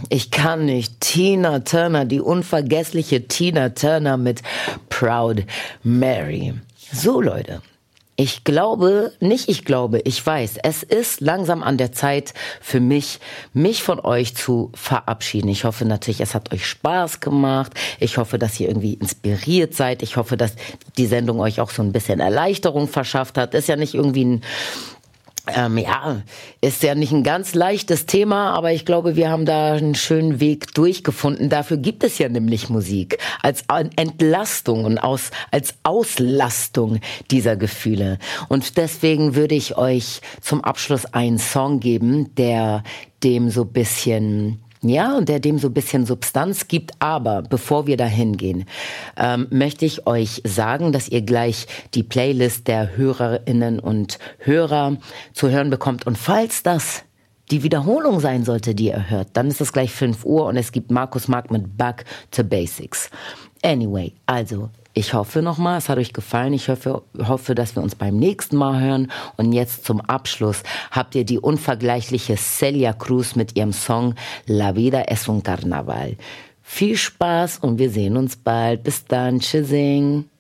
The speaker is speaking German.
Ich kann nicht. Tina Turner, die unvergessliche Tina Turner mit Proud Mary. So, Leute. Ich weiß, es ist langsam an der Zeit für mich von euch zu verabschieden. Ich hoffe natürlich, es hat euch Spaß gemacht. Ich hoffe, dass ihr irgendwie inspiriert seid. Ich hoffe, dass die Sendung euch auch so ein bisschen Erleichterung verschafft hat. Ist ja nicht irgendwie ist ja nicht ein ganz leichtes Thema, aber ich glaube, wir haben da einen schönen Weg durchgefunden. Dafür gibt es ja nämlich Musik als Entlastung und als Auslastung dieser Gefühle. Und deswegen würde ich euch zum Abschluss einen Song geben, der dem so ein bisschen Substanz gibt. Aber bevor wir da hingehen, möchte ich euch sagen, dass ihr gleich die Playlist der Hörerinnen und Hörer zu hören bekommt. Und falls das die Wiederholung sein sollte, die ihr hört, dann ist es gleich 5 Uhr und es gibt Markus Mark mit Back to Basics. Anyway, also ich hoffe nochmal, es hat euch gefallen. Ich hoffe, dass wir uns beim nächsten Mal hören. Und jetzt zum Abschluss habt ihr die unvergleichliche Celia Cruz mit ihrem Song La Vida es un Carnaval. Viel Spaß und wir sehen uns bald. Bis dann. Tschüssing.